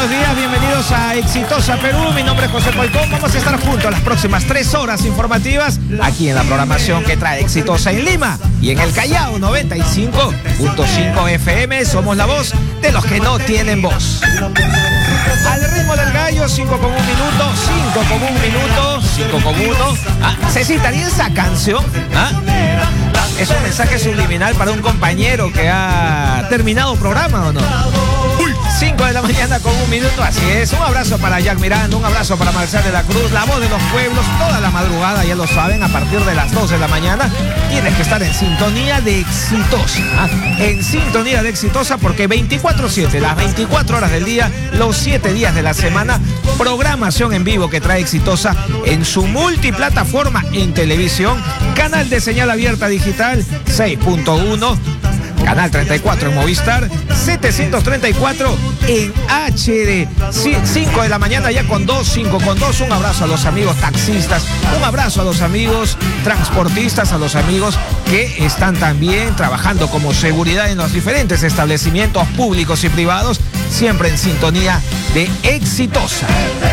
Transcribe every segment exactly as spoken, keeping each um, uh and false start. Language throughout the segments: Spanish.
buenos días, bienvenidos a Exitosa Perú. Mi nombre es José Colcón. Vamos a estar juntos las próximas tres horas informativas aquí en la programación que trae Exitosa en Lima y en el Callao noventa y cinco punto cinco F M. Somos la voz de los que no tienen voz. Al ritmo del gallo, cinco con un minuto, cinco con un minuto, cinco con uno. Ah, ¿se citaría esa canción? ¿Ah? Es un mensaje subliminal para un compañero que ha terminado programa, ¿o no? cinco de la mañana con un minuto, así es. Un abrazo para Jack Miranda, un abrazo para Marcial de la Cruz, la voz de los pueblos, toda la madrugada, ya lo saben, a partir de las dos de la mañana tienes que estar en sintonía de Exitosa, ¿eh? En sintonía de Exitosa, porque veinticuatro siete, las veinticuatro horas del día, los siete días de la semana, programación en vivo que trae Exitosa en su multiplataforma en televisión, canal de señal abierta digital seis punto uno, canal treinta y cuatro en Movistar, setecientos treinta y cuatro en H D, cinco de la mañana ya con dos, cinco con dos. Un abrazo a los amigos taxistas, un abrazo a los amigos transportistas, a los amigos que están también trabajando como seguridad en los diferentes establecimientos públicos y privados, siempre en sintonía de Exitosa.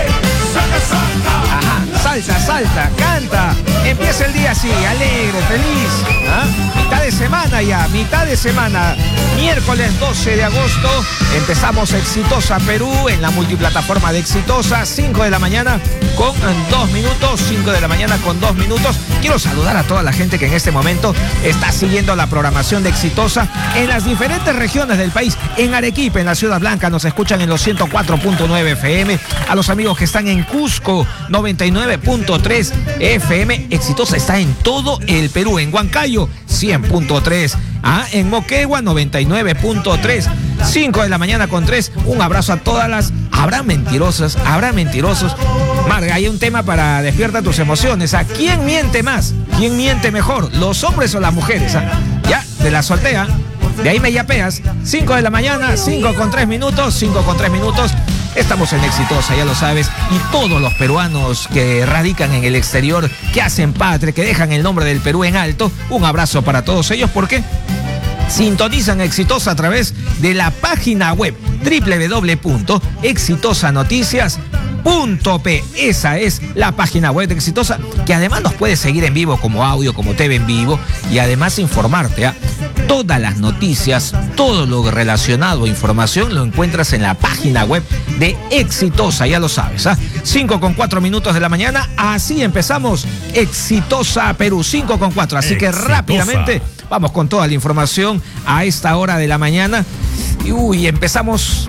Ajá, salta, salta, canta, empieza el día así, alegre, feliz, ¿ah? Mitad de semana ya, mitad de semana, miércoles doce de agosto, empezamos Exitosa Perú en la multiplataforma de Exitosa, cinco de la mañana con dos minutos, cinco de la mañana con dos minutos. Quiero saludar a toda la gente que en este momento está siguiendo la programación de Exitosa en las diferentes regiones del país. En Arequipa, en la Ciudad Blanca, nos escuchan en los ciento cuatro punto nueve F M, a los amigos que están en Cusco, noventa y nueve punto tres F M. Exitosa está en todo el Perú. En Huancayo, cien punto tres. Ah, en Moquegua, noventa y nueve punto tres. cinco de la mañana con tres. Un abrazo a todas las... Habrá mentirosas, habrá mentirosos. Marga, hay un tema para despierta tus emociones. ¿A quién miente más? ¿Quién miente mejor? ¿Los hombres o las mujeres? ¿Ah? Ya, de la soltea. De ahí me yapeas. cinco de la mañana, cinco con tres minutos, cinco con tres minutos. Estamos en Exitosa, ya lo sabes, y todos los peruanos que radican en el exterior, que hacen patria, que dejan el nombre del Perú en alto, un abrazo para todos ellos, porque sintonizan Exitosa a través de la página web doble u doble u doble u punto exitosa noticias punto p. Esa es la página web de Exitosa, que además nos puedes seguir en vivo como audio, como T V en vivo, y además informarte, ¿eh? Todas las noticias, todo lo relacionado a información lo encuentras en la página web de Exitosa, ya lo sabes, ¿ah? cinco con cuatro minutos de la mañana, así empezamos Exitosa Perú, cinco con cuatro, así Exitosa. Que rápidamente vamos con toda la información a esta hora de la mañana. Y uy, empezamos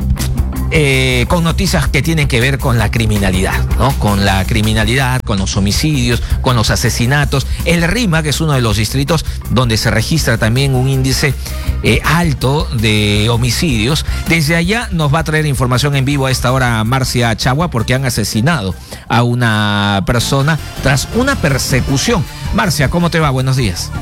eh, con noticias que tienen que ver con la criminalidad, ¿no? Con la criminalidad, con los homicidios, con los asesinatos. El Rima, que es uno de los distritos donde se registra también un índice eh, alto de homicidios. Desde allá nos va a traer información en vivo a esta hora Marcia Chagua, porque han asesinado a una persona tras una persecución. Marcia, ¿cómo te va? Buenos días.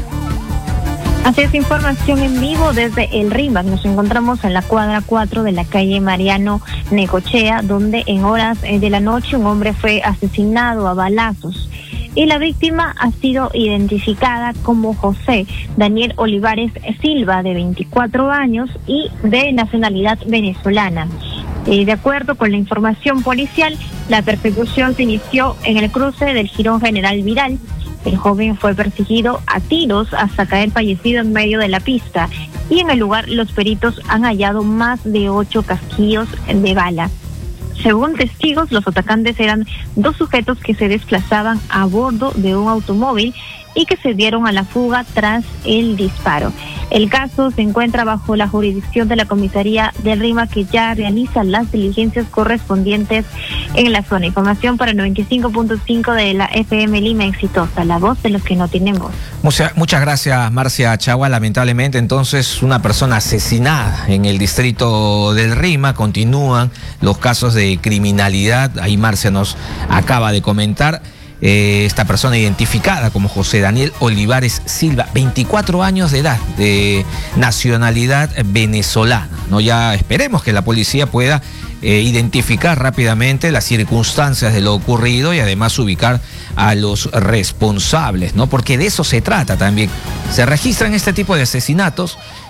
Así es, información en vivo desde el Rímac. Nos encontramos en la cuadra cuatro de la calle Mariano Necochea, donde en horas de la noche un hombre fue asesinado a balazos. Y la víctima ha sido identificada como José Daniel Olivares Silva, de veinticuatro años y de nacionalidad venezolana. Y de acuerdo con la información policial, la persecución se inició en el cruce del Jirón General Viral. El joven fue perseguido a tiros hasta caer fallecido en medio de la pista, y en el lugar los peritos han hallado más de ocho casquillos de bala. Según testigos, los atacantes eran dos sujetos que se desplazaban a bordo de un automóvil y que se dieron a la fuga tras el disparo. El caso se encuentra bajo la jurisdicción de la comisaría del Rima, que ya realiza las diligencias correspondientes en la zona. Información para noventa y cinco punto cinco de la F M Lima Exitosa, la voz de los que no tienen voz. Muchas, muchas gracias, Marcia Chagua. Lamentablemente, entonces, una persona asesinada en el distrito del Rima. Continúan los casos de criminalidad. Ahí Marcia nos acaba de comentar. Eh, esta persona identificada como José Daniel Olivares Silva, veinticuatro años de edad, de nacionalidad venezolana, ¿no? Ya esperemos que la policía pueda eh, identificar rápidamente las circunstancias de lo ocurrido y además ubicar a los responsables, ¿no? Porque de eso se trata también. Se registran este tipo de asesinatos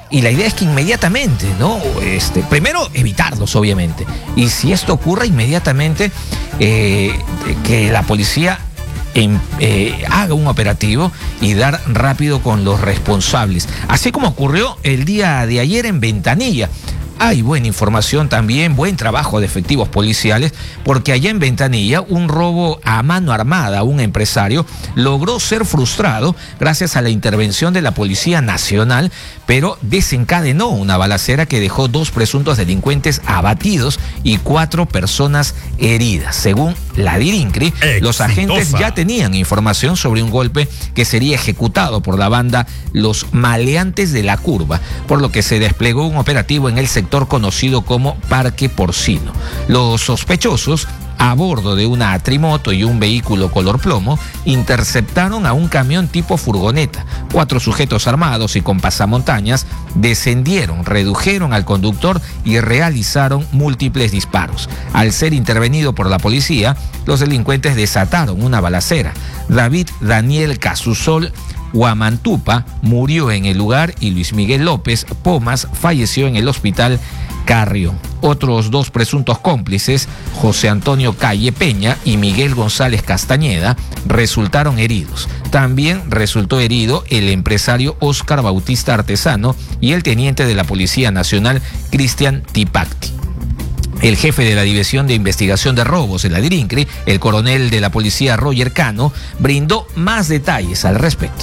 y la idea es que inmediatamente, ¿no? Este, primero, evitarlos, obviamente. Y si esto ocurre, inmediatamente eh, que la policía En, eh, haga un operativo y dar rápido con los responsables. Así como ocurrió el día de ayer en Ventanilla. Hay buena información también, buen trabajo de efectivos policiales, porque allá en Ventanilla un robo a mano armada a un empresario logró ser frustrado gracias a la intervención de la Policía Nacional, pero desencadenó una balacera que dejó dos presuntos delincuentes abatidos y cuatro personas heridas. Según la Dirincri, Exitosa. Los agentes ya tenían información sobre un golpe que sería ejecutado por la banda Los Maleantes de la Curva, por lo que se desplegó un operativo en el sector conocido como Parque Porcino. Los sospechosos, a bordo de una atrimoto y un vehículo color plomo, interceptaron a un camión tipo furgoneta. Cuatro sujetos armados y con pasamontañas descendieron, redujeron al conductor y realizaron múltiples disparos. Al ser intervenido por la policía, los delincuentes desataron una balacera. David Daniel Casusol Huamantupa murió en el lugar y Luis Miguel López Pomas falleció en el hospital Carrión. Otros dos presuntos cómplices, José Antonio Calle Peña y Miguel González Castañeda, resultaron heridos. También resultó herido el empresario Óscar Bautista Artesano y el teniente de la Policía Nacional, Cristian Tipacti. El jefe de la División de Investigación de Robos de la Dirincri, el coronel de la policía Roger Cano, brindó más detalles al respecto.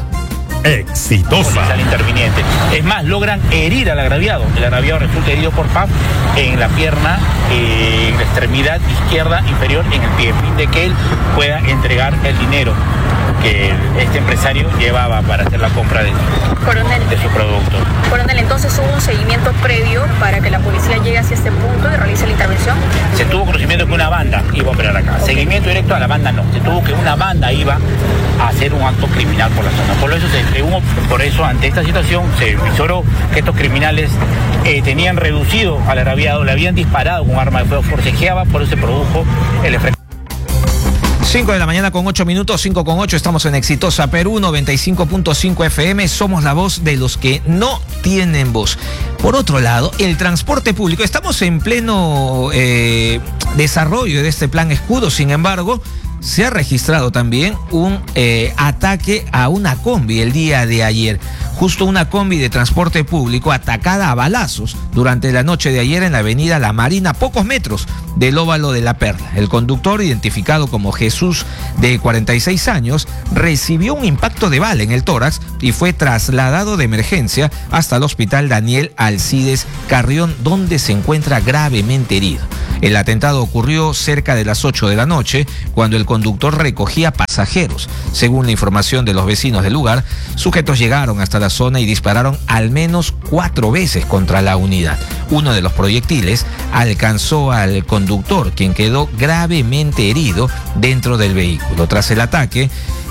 Exitosa. Al interviniente. Es más, logran herir al agraviado. El agraviado resulta herido por P A F en la pierna, eh, en la extremidad izquierda inferior, en el pie, a fin de que él pueda entregar el dinero que este empresario llevaba para hacer la compra de, Coronel, de su producto. Coronel, entonces hubo un seguimiento previo para que la policía llegue hacia este punto y realice la intervención. Se tuvo conocimiento que una banda iba a operar acá. Okay. Seguimiento directo a la banda no. Se tuvo que una banda iba a hacer un acto criminal por la zona. Por eso, se, hubo, por eso ante esta situación se visoró que estos criminales eh, tenían reducido al agraviado, le habían disparado con un arma de fuego, forcejeaba, por eso se produjo el efecto. cinco de la mañana con ocho minutos, cinco con ocho, estamos en Exitosa Perú, noventa y cinco punto cinco F M, somos la voz de los que no tienen voz. Por otro lado, el transporte público, estamos en pleno eh, desarrollo de este plan escudo, sin embargo, se ha registrado también un eh, ataque a una combi el día de ayer. Justo una combi de transporte público atacada a balazos durante la noche de ayer en la avenida La Marina, a pocos metros del óvalo de La Perla. El conductor, identificado como Jesús, de cuarenta y seis años, recibió un impacto de bala en el tórax y fue trasladado de emergencia hasta el hospital Daniel Alcides Carrión, donde se encuentra gravemente herido. El atentado ocurrió cerca de las ocho de la noche, cuando el conductor recogía pasajeros. Según la información de los vecinos del lugar, sujetos llegaron hasta la zona y dispararon al menos cuatro veces contra la unidad. Uno de los proyectiles alcanzó al conductor, quien quedó gravemente herido dentro del vehículo. Tras el ataque,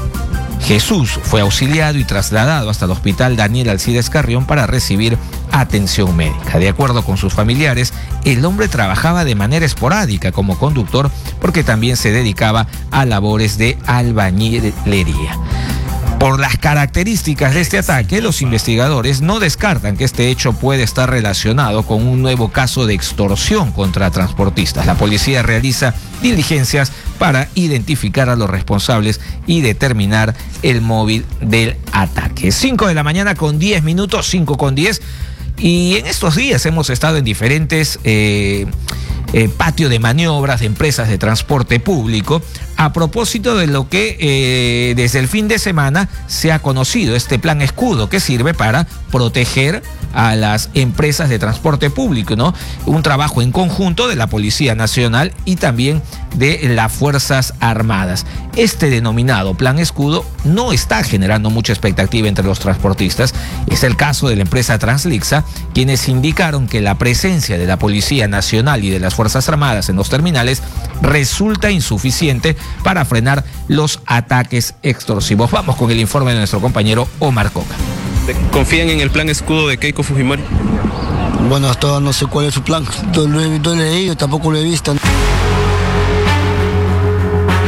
Jesús fue auxiliado y trasladado hasta el hospital Daniel Alcides Carrión para recibir atención médica. De acuerdo con sus familiares, el hombre trabajaba de manera esporádica como conductor porque también se dedicaba a labores de albañilería. Por las características de este ataque, los investigadores no descartan que este hecho puede estar relacionado con un nuevo caso de extorsión contra transportistas. La policía realiza diligencias para identificar a los responsables y determinar el móvil del ataque. cinco de la mañana con diez minutos, cinco con diez. Y en estos días hemos estado en diferentes eh, eh, patios de maniobras de empresas de transporte público a propósito de lo que eh, desde el fin de semana se ha conocido, este plan escudo que sirve para proteger a las empresas de transporte público, ¿no? Un trabajo en conjunto de la Policía Nacional y también de las Fuerzas Armadas. Este denominado plan escudo no está generando mucha expectativa entre los transportistas. Es el caso de la empresa Translixa, quienes indicaron que la presencia de la Policía Nacional y de las Fuerzas Armadas en los terminales resulta insuficiente para frenar los ataques extorsivos. Vamos con el informe de nuestro compañero Omar Coca. ¿Confían en el plan escudo de Keiko Fujimori? Bueno, hasta ahora no sé cuál es su plan. No lo he leído, tampoco lo he visto. De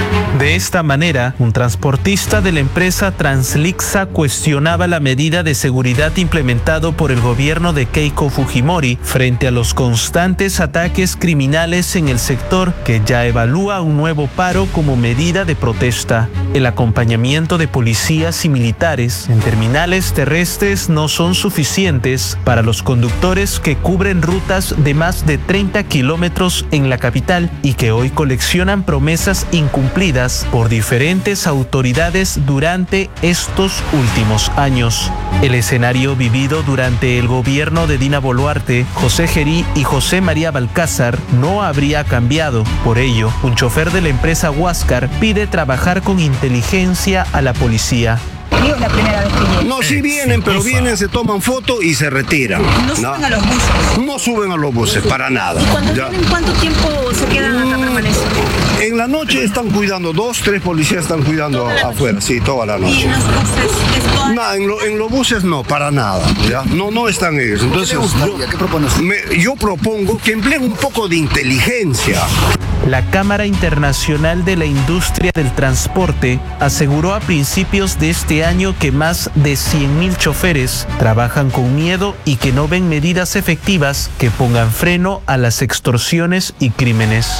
De esta manera, un transportista de la empresa Translixa cuestionaba la medida de seguridad implementado por el gobierno de Keiko Fujimori frente a los constantes ataques criminales en el sector, que ya evalúa un nuevo paro como medida de protesta. El acompañamiento de policías y militares en terminales terrestres no son suficientes para los conductores que cubren rutas de más de treinta kilómetros en la capital y que hoy coleccionan promesas incumplidas por diferentes autoridades durante estos últimos años. El escenario vivido durante el gobierno de Dina Boluarte, José Gerí y José María Balcázar no habría cambiado. Por ello, un chofer de la empresa Huáscar pide trabajar con inteligencia a la policía. Digo, es la primera vez que vienen. No, sí vienen, pero vienen, se toman fotos y se retiran. No suben ¿no? a los buses. No suben a los buses, para nada. ¿Y cuando vienen, cuánto tiempo se quedan acá, permanecen? En la noche están cuidando, dos, tres policías están cuidando afuera, sí, toda la noche. ¿Y en los buses? Toda... No, en, lo, en los buses no, para nada, ¿ya? No, no están ellos. Entonces, yo, ¿qué propones? Me, yo propongo que empleen un poco de inteligencia. La Cámara Internacional de la Industria del Transporte aseguró a principios de este año que más de cien mil choferes trabajan con miedo y que no ven medidas efectivas que pongan freno a las extorsiones y crímenes.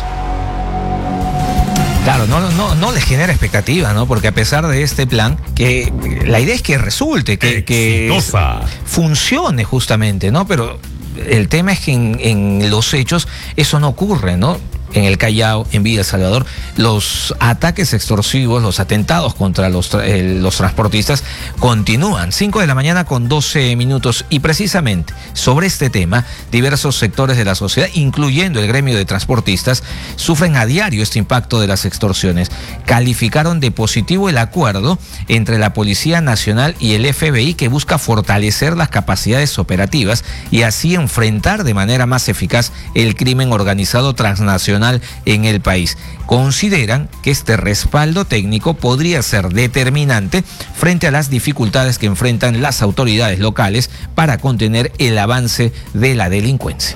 Claro, no, no, no les genera expectativa, ¿no? Porque a pesar de este plan, que la idea es que resulte, que, que funcione justamente, ¿no? Pero el tema es que en, en los hechos eso no ocurre, ¿no? En el Callao, en Villa El Salvador, los ataques extorsivos, los atentados contra los, eh, los transportistas continúan. cinco de la mañana con doce minutos. Y precisamente sobre este tema, diversos sectores de la sociedad, incluyendo el gremio de transportistas, sufren a diario este impacto de las extorsiones. Calificaron de positivo el acuerdo entre la Policía Nacional y el F B I, que busca fortalecer las capacidades operativas y así enfrentar de manera más eficaz el crimen organizado transnacional en el país. Consideran que este respaldo técnico podría ser determinante frente a las dificultades que enfrentan las autoridades locales para contener el avance de la delincuencia.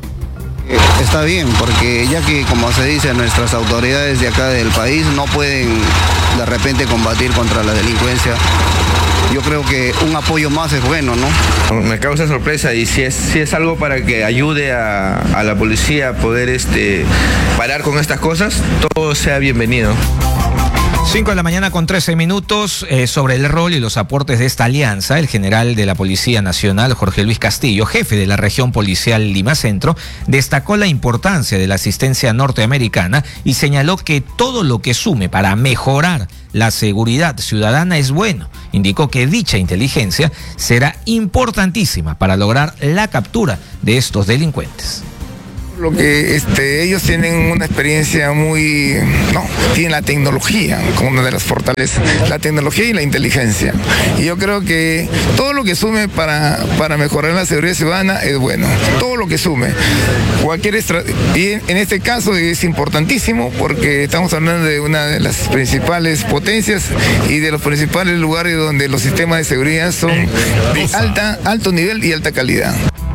Está bien, porque ya que, como se dice, nuestras autoridades de acá del país no pueden de repente combatir contra la delincuencia, yo creo que un apoyo más es bueno, ¿no? Me causa sorpresa, y si es, si es algo para que ayude a, a la policía a poder este, parar con estas cosas, todo sea bienvenido. cinco de la mañana con trece minutos. Eh, sobre el rol y los aportes de esta alianza, el general de la Policía Nacional, Jorge Luis Castillo, jefe de la región policial Lima Centro, destacó la importancia de la asistencia norteamericana y señaló que todo lo que sume para mejorar la seguridad ciudadana es bueno. Indicó que dicha inteligencia será importantísima para lograr la captura de estos delincuentes. Lo que este, ellos tienen una experiencia muy, no, tienen la tecnología como una de las fortalezas, la tecnología y la inteligencia. Y yo creo que todo lo que sume para, para mejorar la seguridad ciudadana es bueno, todo lo que sume. Cualquier estra... Y en este caso es importantísimo porque estamos hablando de una de las principales potencias y de los principales lugares donde los sistemas de seguridad son de alta, alto nivel y alta calidad.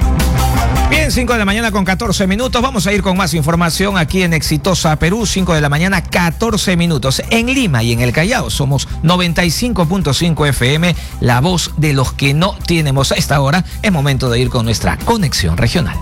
Bien, cinco de la mañana con catorce minutos. Vamos a ir con más información aquí en Exitosa Perú. cinco de la mañana, catorce minutos. En Lima y en el Callao somos noventa y cinco punto cinco F M, la voz de los que no tenemos. A esta hora es momento de ir con nuestra conexión regional.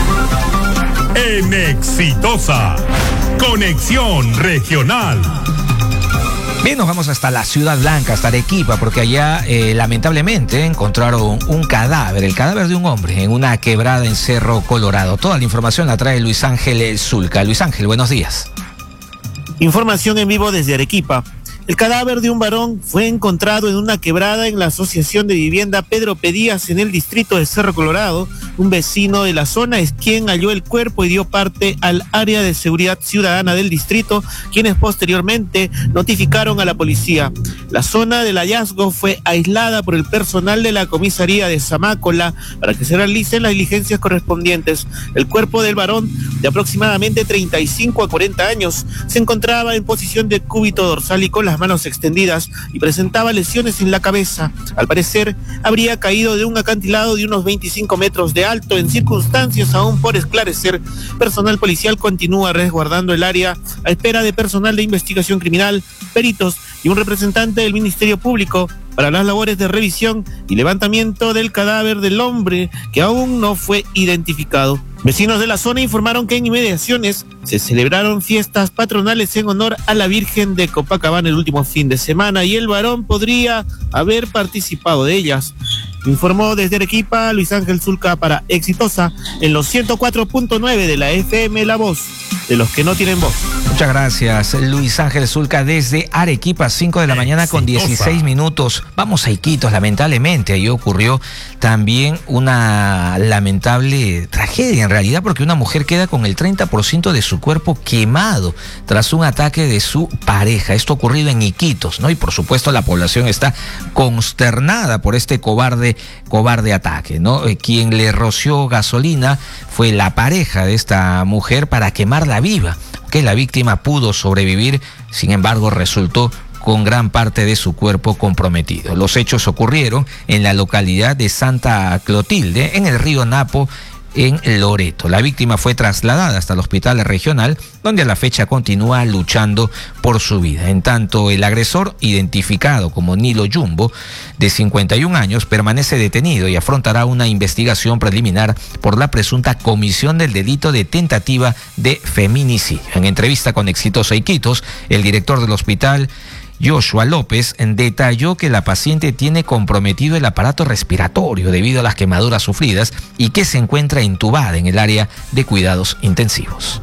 En Exitosa, conexión regional. Bien, nos vamos hasta la Ciudad Blanca, hasta Arequipa, porque allá eh, lamentablemente encontraron un cadáver, el cadáver de un hombre en una quebrada en Cerro Colorado. Toda la información la trae Luis Ángel Zulca. Luis Ángel, buenos días. Información en vivo desde Arequipa. El cadáver de un varón fue encontrado en una quebrada en la Asociación de Vivienda Pedro Pedías en el distrito de Cerro Colorado. Un vecino de la zona es quien halló el cuerpo y dio parte al área de seguridad ciudadana del distrito, quienes posteriormente notificaron a la policía. La zona del hallazgo fue aislada por el personal de la comisaría de Zamácola para que se realicen las diligencias correspondientes. El cuerpo del varón, de aproximadamente treinta y cinco a cuarenta años, se encontraba en posición de cúbito dorsal y con las manos extendidas y presentaba lesiones en la cabeza. Al parecer, habría caído de un acantilado de unos veinticinco metros de alto en circunstancias aún por esclarecer. Personal policial continúa resguardando el área a espera de personal de investigación criminal, peritos y un representante del Ministerio Público para las labores de revisión y levantamiento del cadáver del hombre que aún no fue identificado. Vecinos de la zona informaron que en inmediaciones se celebraron fiestas patronales en honor a la Virgen de Copacabana el último fin de semana y el varón podría haber participado de ellas. Informó desde Arequipa Luis Ángel Zulca para Exitosa en los ciento cuatro punto nueve de la F M La Voz, de los que no tienen voz. Muchas gracias, Luis Ángel Zulca desde Arequipa, cinco de la mañana con dieciséis minutos. Vamos a Iquitos, lamentablemente, ahí ocurrió también una lamentable tragedia en realidad, porque una mujer queda con el treinta por ciento de su cuerpo quemado tras un ataque de su pareja. Esto ocurrido en Iquitos, ¿no? Y por supuesto la población está consternada por este cobarde, cobarde ataque, ¿no? Quien le roció gasolina fue la pareja de esta mujer para quemarla viva, que la víctima pudo sobrevivir, sin embargo resultó con gran parte de su cuerpo comprometido. Los hechos ocurrieron en la localidad de Santa Clotilde, en el río Napo, en Loreto. La víctima fue trasladada hasta el hospital regional, donde a la fecha continúa luchando por su vida. En tanto, el agresor, identificado como Nilo Jumbo, de cincuenta y un años, permanece detenido y afrontará una investigación preliminar por la presunta comisión del delito de tentativa de feminicidio. En entrevista con Exitosa Iquitos, el director del hospital, Joshua López, detalló que la paciente tiene comprometido el aparato respiratorio debido a las quemaduras sufridas y que se encuentra intubada en el área de cuidados intensivos.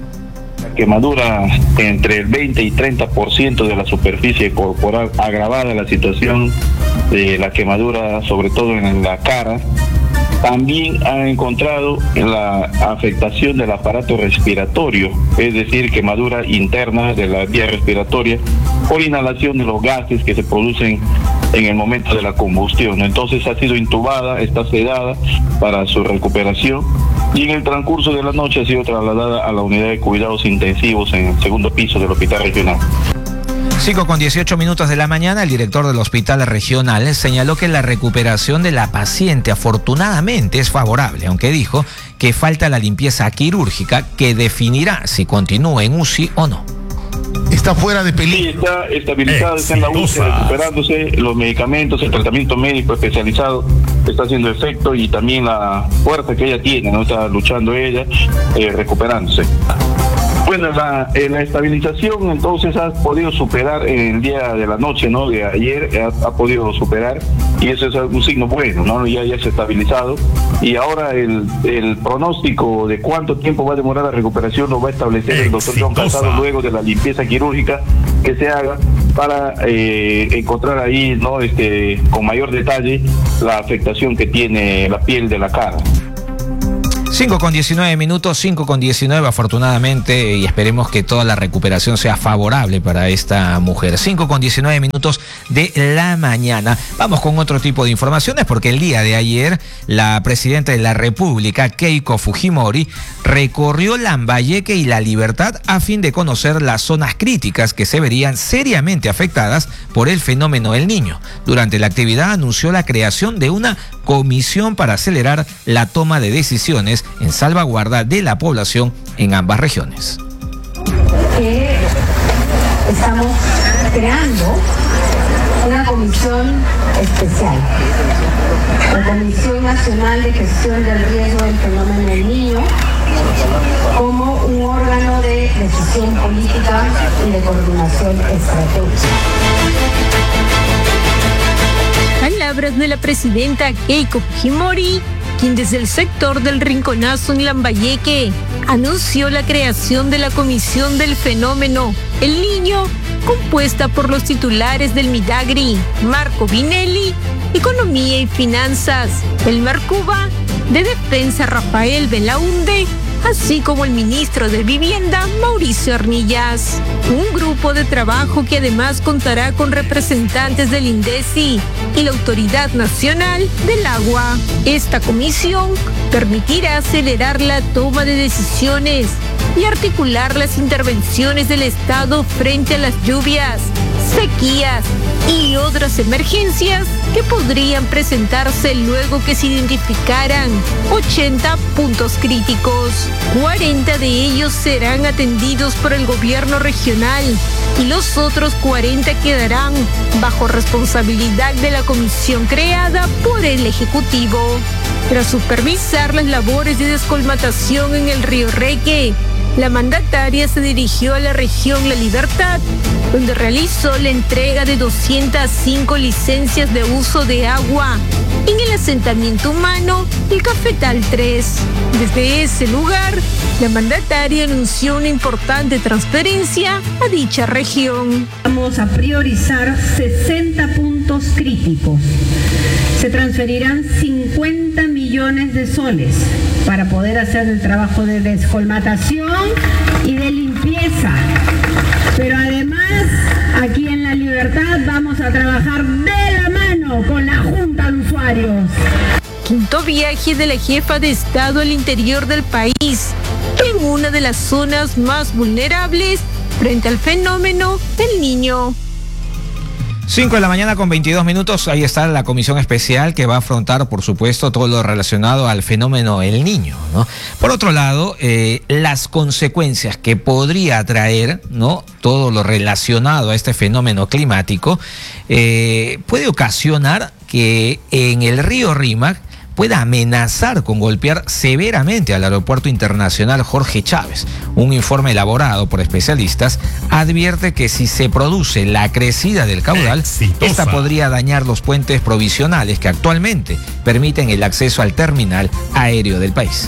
La quemadura entre el veinte y treinta por ciento de la superficie corporal, agravada la situación de la quemadura, sobre todo en la cara. También han encontrado la afectación del aparato respiratorio, es decir, quemadura interna de la vía respiratoria por inhalación de los gases que se producen en el momento de la combustión. Entonces ha sido intubada, está sedada para su recuperación y en el transcurso de la noche ha sido trasladada a la unidad de cuidados intensivos en el segundo piso del hospital regional. cinco con dieciocho minutos de la mañana, el director del hospital regional señaló que la recuperación de la paciente afortunadamente es favorable, aunque dijo que falta la limpieza quirúrgica que definirá si continúa en U C I o no. Está fuera de peligro. Sí, está estabilizada, está en la U C I, recuperándose. Los medicamentos, el tratamiento médico especializado está haciendo efecto y también la fuerza que ella tiene, ¿no? Está luchando ella, eh, recuperándose. Bueno, la, eh, la estabilización entonces ha podido superar el día de la noche, ¿no? De ayer ha, ha podido superar y eso es un signo bueno, ¿no? Ya, ya se ha estabilizado y ahora el, el pronóstico de cuánto tiempo va a demorar la recuperación lo va a establecer el doctor John Casado luego de la limpieza quirúrgica que se haga para eh, encontrar ahí, ¿no? Este, con mayor detalle la afectación que tiene la piel de la cara. cinco con diecinueve minutos, cinco con diecinueve afortunadamente, y esperemos que toda la recuperación sea favorable para esta mujer. cinco con diecinueve minutos de la mañana. Vamos con otro tipo de informaciones porque el día de ayer la presidenta de la República, Keiko Fujimori, recorrió Lambayeque y La Libertad a fin de conocer las zonas críticas que se verían seriamente afectadas por el fenómeno El Niño. Durante la actividad anunció la creación de una comisión para acelerar la toma de decisiones en salvaguarda de la población en ambas regiones. Que estamos creando una comisión especial, la Comisión Nacional de Gestión del Riesgo del Fenómeno del Niño, como un órgano de decisión política y de coordinación estratégica. Palabras de la presidenta Keiko Fujimori, quien desde el sector del Rinconazo en Lambayeque anunció la creación de la Comisión del Fenómeno El Niño, compuesta por los titulares del Midagri, Marco Vinelli, Economía y Finanzas, el Marcuba, de Defensa, Rafael Belaunde, así como el ministro de Vivienda, Mauricio Arnillas. Un grupo de trabajo que además contará con representantes del INDECI y la Autoridad Nacional del Agua. Esta comisión permitirá acelerar la toma de decisiones y articular las intervenciones del Estado frente a las lluvias, sequías y otras emergencias que podrían presentarse luego que se identificaran ochenta puntos críticos. cuarenta de ellos serán atendidos por el gobierno regional y los otros cuarenta quedarán bajo responsabilidad de la comisión creada por el Ejecutivo. Tras supervisar las labores de descolmatación en el río Reque, la mandataria se dirigió a la región La Libertad, donde realizó la entrega de doscientas cinco licencias de uso de agua en el asentamiento humano El Cafetal tres. Desde ese lugar, la mandataria anunció una importante transferencia a dicha región. Vamos a priorizar sesenta puntos críticos. Se transferirán cincuenta millones de soles para poder hacer el trabajo de descolmatación y de limpieza. Pero además, aquí en La Libertad vamos a trabajar de la mano con la Junta de Usuarios. Quinto viaje de la jefa de Estado al interior del país, en una de las zonas más vulnerables frente al fenómeno del Niño. cinco de la mañana con veintidós minutos, ahí está la comisión especial que va a afrontar, por supuesto, todo lo relacionado al fenómeno El Niño, ¿no? Por otro lado, eh, las consecuencias que podría traer, ¿no?, todo lo relacionado a este fenómeno climático, eh, puede ocasionar que en el río Rímac pueda amenazar con golpear severamente al Aeropuerto Internacional Jorge Chávez. Un informe elaborado por especialistas advierte que si se produce la crecida del caudal, Exitosa. esta podría dañar los puentes provisionales que actualmente permiten el acceso al terminal aéreo del país.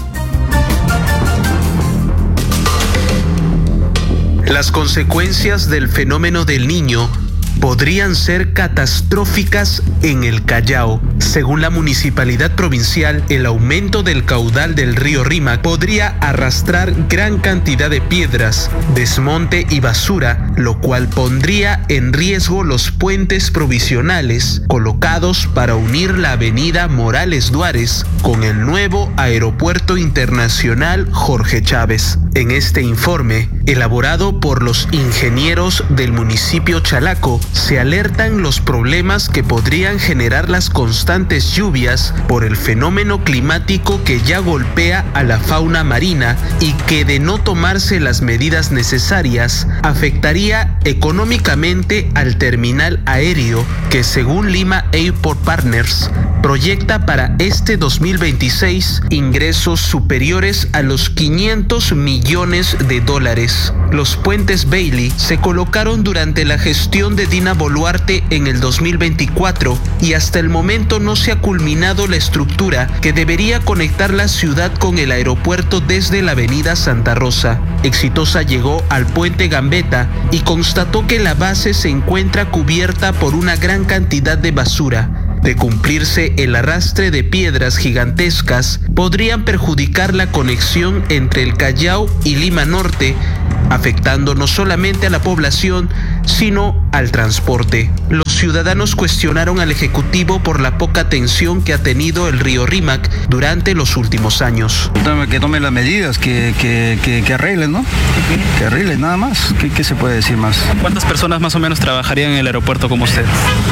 Las consecuencias del fenómeno del Niño podrían ser catastróficas en el Callao. Según la municipalidad provincial, el aumento del caudal del río Rímac podría arrastrar gran cantidad de piedras, desmonte y basura, lo cual pondría en riesgo los puentes provisionales colocados para unir la avenida Morales Duárez con el nuevo Aeropuerto Internacional Jorge Chávez. En este informe, elaborado por los ingenieros del municipio Chalaco, se alertan los problemas que podrían generar las constantes lluvias por el fenómeno climático que ya golpea a la fauna marina y que, de no tomarse las medidas necesarias, afectaría económicamente al terminal aéreo que, según Lima Airport Partners, proyecta para este dos mil veintiséis ingresos superiores a los quinientos millones de dólares. Los puentes Bailey se colocaron durante la gestión de Dina Boluarte en el dos mil veinticuatro y hasta el momento no se ha culminado la estructura que debería conectar la ciudad con el aeropuerto desde la avenida Santa Rosa. Exitosa llegó al puente Gambetta y constató que la base se encuentra cubierta por una gran cantidad de basura. De cumplirse el arrastre de piedras gigantescas, podrían perjudicar la conexión entre el Callao y Lima Norte, afectando no solamente a la población, sino al transporte. Los ciudadanos cuestionaron al Ejecutivo por la poca atención que ha tenido el río Rímac durante los últimos años. Que tome las medidas, que, que, que, que arreglen, ¿no? Que arreglen, nada más. ¿Qué, ¿Qué se puede decir más? ¿Cuántas personas más o menos trabajarían en el aeropuerto como usted?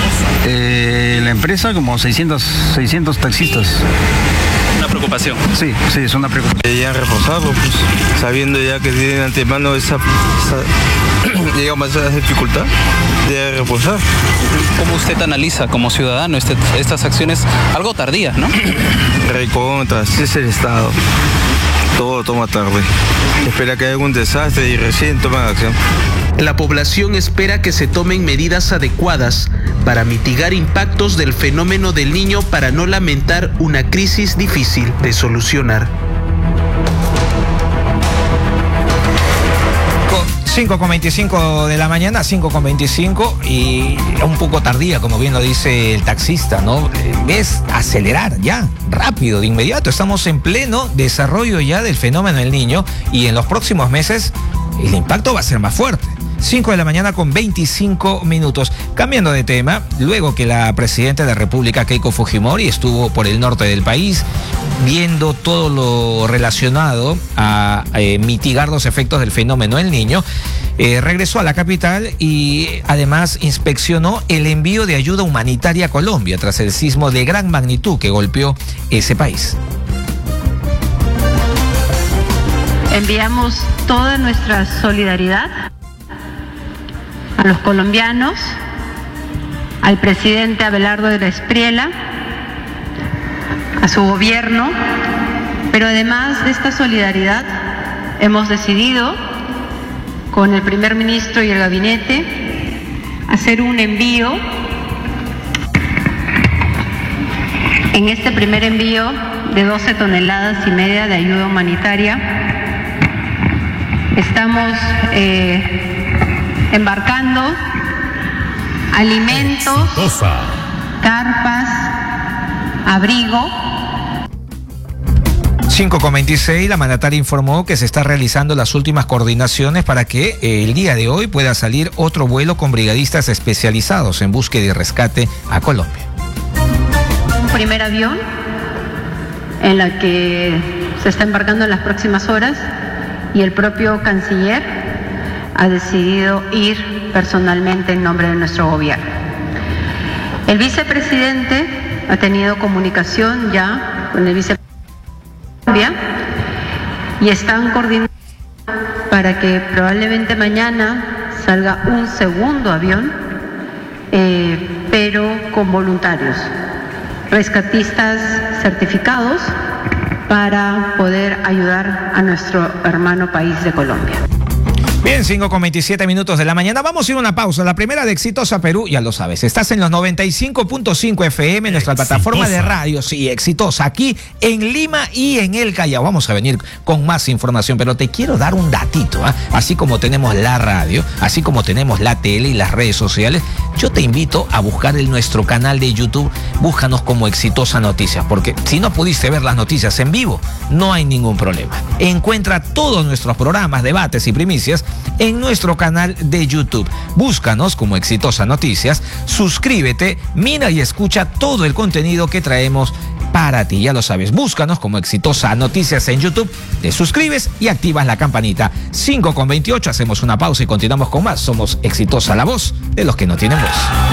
Eh, la empresa como seiscientos, seiscientos taxistas. Una preocupación. Sí, sí, es una preocupación. Ya reforzado, pues, sabiendo ya que tienen antemano esa, esa digamos, esa dificultad de reforzar. ¿Cómo usted analiza como ciudadano este, estas acciones algo tardías, no? Recontra, si es el Estado. Todo toma tarde. Espera que haya un desastre y recién toman acción. La población espera que se tomen medidas adecuadas para mitigar impactos del fenómeno del Niño para no lamentar una crisis difícil de solucionar. cinco con veinticinco de la mañana, cinco con veinticinco, y un poco tardía, como bien lo dice el taxista, ¿no? Es acelerar ya, rápido, de inmediato. Estamos en pleno desarrollo ya del fenómeno del Niño y en los próximos meses el impacto va a ser más fuerte. cinco de la mañana con veinticinco minutos. Cambiando de tema, luego que la presidenta de la República, Keiko Fujimori, estuvo por el norte del país viendo todo lo relacionado a eh, mitigar los efectos del fenómeno El Niño, eh, regresó a la capital y además inspeccionó el envío de ayuda humanitaria a Colombia tras el sismo de gran magnitud que golpeó ese país. Enviamos toda nuestra solidaridad a los colombianos, al presidente Abelardo de la Espriella, a su gobierno, pero además de esta solidaridad hemos decidido con el primer ministro y el gabinete hacer un envío. En este primer envío de doce toneladas y media de ayuda humanitaria estamos eh, embarcando alimentos, carpas, abrigo. cinco con veintiséis, la mandataria informó que se está realizando las últimas coordinaciones para que eh, el día de hoy pueda salir otro vuelo con brigadistas especializados en búsqueda y rescate a Colombia. Un primer avión en la que se está embarcando en las próximas horas y el propio canciller ha decidido ir personalmente en nombre de nuestro gobierno. El vicepresidente ha tenido comunicación ya con el vicepresidente y están coordinando para que probablemente mañana salga un segundo avión, eh, pero con voluntarios, rescatistas certificados para poder ayudar a nuestro hermano país de Colombia. Bien, cinco con veintisiete minutos de la mañana. Vamos a ir a una pausa. La primera de Exitosa Perú, ya lo sabes. Estás en los noventa y cinco punto cinco F M, nuestra Exitosa plataforma de radio. Sí, Exitosa, aquí en Lima y en el Callao. Vamos a venir con más información, pero te quiero dar un datito, ¿eh? Así como tenemos la radio, así como tenemos la tele y las redes sociales, yo te invito a buscar en nuestro canal de YouTube. Búscanos como Exitosa Noticias, porque si no pudiste ver las noticias en vivo, no hay ningún problema. Encuentra todos nuestros programas, debates y primicias en nuestro canal de YouTube. Búscanos como Exitosa Noticias, suscríbete, mira y escucha todo el contenido que traemos para ti. Ya lo sabes, búscanos como Exitosa Noticias en YouTube, te suscribes y activas la campanita. cinco con veintiocho, hacemos una pausa y continuamos con más. Somos Exitosa, la voz de los que no tienen voz.